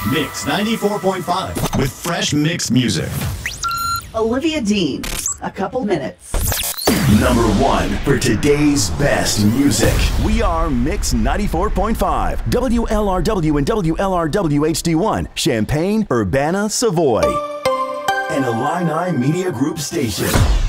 Mix 94.5 with fresh mix music. Olivia Dean, a couple minutes. Number one for today's best music. We are Mix 94.5, WLRW and WLRW HD1, Champaign, Urbana, Savoy. An Illini Media Group station.